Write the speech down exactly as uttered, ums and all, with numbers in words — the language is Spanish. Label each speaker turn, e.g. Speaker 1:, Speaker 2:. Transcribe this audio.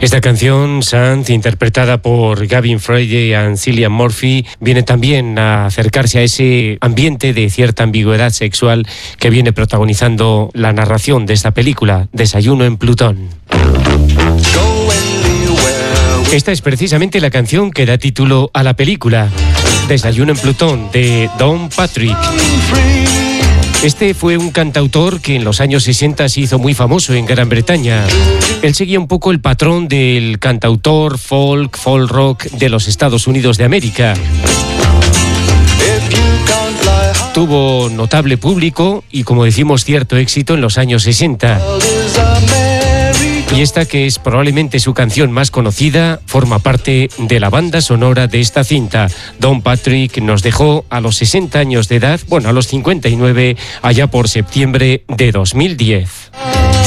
Speaker 1: Esta canción, Sant, interpretada por Gavin Friday y Cillian Murphy, viene también a acercarse a ese ambiente de cierta ambigüedad sexual que viene protagonizando la narración de esta película, Desayuno en Plutón. Esta es precisamente la canción que da título a la película, Desayuno en Plutón, de Don Patrick. Este fue un cantautor que en los años sesenta se hizo muy famoso en Gran Bretaña. Él seguía un poco el patrón del cantautor folk, folk rock de los Estados Unidos de América. Tuvo notable público y, como decimos, cierto éxito en los años sesenta. Y esta, que es probablemente su canción más conocida, forma parte de la banda sonora de esta cinta. Don Patrick nos dejó a los sesenta años de edad, bueno, a los cincuenta y nueve, allá por septiembre de dos mil diez.